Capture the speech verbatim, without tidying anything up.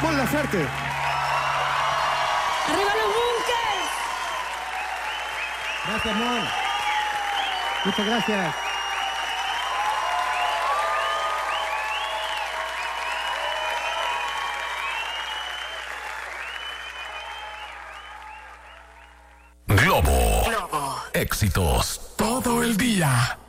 Mon Laferte. ¡Arriba los Bunkers! Gracias, Mon. Muchas gracias. Globo. Globo. Éxitos todo el día.